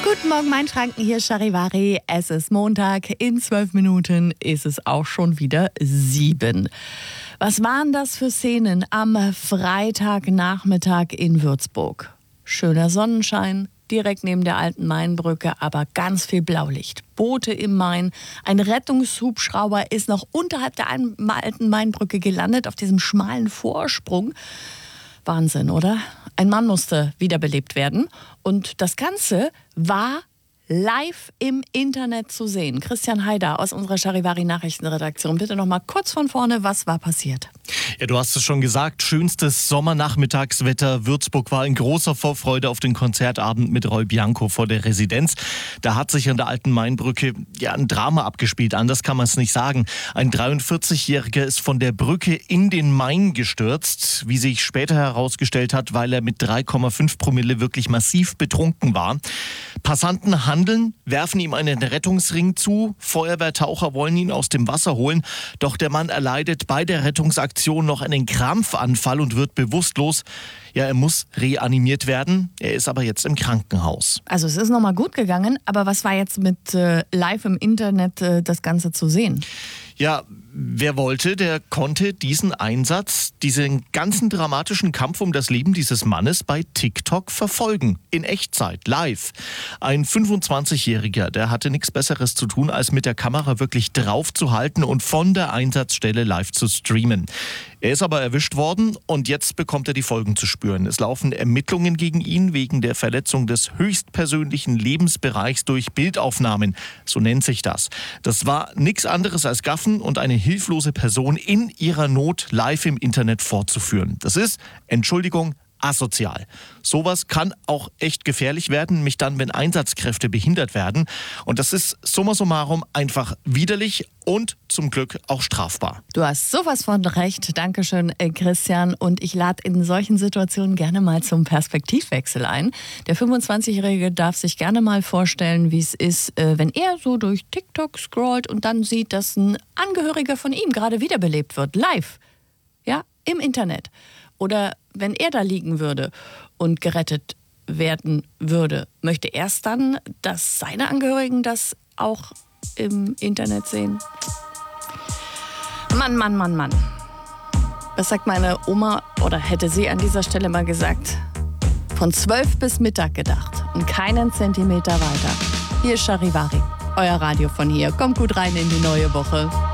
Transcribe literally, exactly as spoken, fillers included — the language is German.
Guten Morgen, mein Franken, hier ist Charivari. Es ist Montag, in zwölf Minuten ist es auch schon wieder sieben. Was waren das für Szenen am Freitagnachmittag in Würzburg? Schöner Sonnenschein, direkt neben der alten Mainbrücke, aber ganz viel Blaulicht. Boote im Main, ein Rettungshubschrauber ist noch unterhalb der alten Mainbrücke gelandet, auf diesem schmalen Vorsprung. Wahnsinn, oder? Ein Mann musste wiederbelebt werden und das Ganze war live im Internet zu sehen. Christian Haider aus unserer Charivari-Nachrichtenredaktion. Bitte noch mal kurz von vorne, was war passiert? Ja, du hast es schon gesagt, schönstes Sommernachmittagswetter. Würzburg war in großer Vorfreude auf den Konzertabend mit Roy Bianco vor der Residenz. Da hat sich an der alten Mainbrücke ja ein Drama abgespielt, anders kann man es nicht sagen. Ein dreiundvierzigjähriger ist von der Brücke in den Main gestürzt, wie sich später herausgestellt hat, weil er mit drei Komma fünf Promille wirklich massiv betrunken war. Passanten handeln, werfen ihm einen Rettungsring zu, Feuerwehrtaucher wollen ihn aus dem Wasser holen, doch der Mann erleidet bei der Rettungsaktion noch einen Krampfanfall und wird bewusstlos. Ja, er muss reanimiert werden, er ist aber jetzt im Krankenhaus. Also es ist nochmal gut gegangen, aber was war jetzt mit äh, live im Internet äh, das Ganze zu sehen? Ja, wer wollte, der konnte diesen Einsatz, diesen ganzen dramatischen Kampf um das Leben dieses Mannes bei TikTok verfolgen. In Echtzeit, live. Ein fünfundzwanzigjähriger, der hatte nichts Besseres zu tun, als mit der Kamera wirklich drauf zu halten und von der Einsatzstelle live zu streamen. Er ist aber erwischt worden und jetzt bekommt er die Folgen zu spüren. Es laufen Ermittlungen gegen ihn wegen der Verletzung des höchstpersönlichen Lebensbereichs durch Bildaufnahmen. So nennt sich das. Das war nichts anderes als Gaffen und eine hilflose Person in ihrer Not live im Internet vorzuführen. Das ist, Entschuldigung, asozial. Sowas kann auch echt gefährlich werden, nämlich dann, wenn Einsatzkräfte behindert werden. Und das ist summa summarum einfach widerlich und zum Glück auch strafbar. Du hast sowas von recht. Dankeschön, Christian. Und ich lade in solchen Situationen gerne mal zum Perspektivwechsel ein. Der fünfundzwanzigjährige darf sich gerne mal vorstellen, wie es ist, wenn er so durch TikTok scrollt und dann sieht, dass ein Angehöriger von ihm gerade wiederbelebt wird. Live. Ja, im Internet. Oder wenn er da liegen würde und gerettet werden würde, möchte er es dann, dass seine Angehörigen das auch im Internet sehen? Mann, Mann, Mann, Mann. Was sagt meine Oma, oder hätte sie an dieser Stelle mal gesagt? Von zwölf bis Mittag gedacht und keinen Zentimeter weiter. Hier ist Charivari, euer Radio von hier. Kommt gut rein in die neue Woche.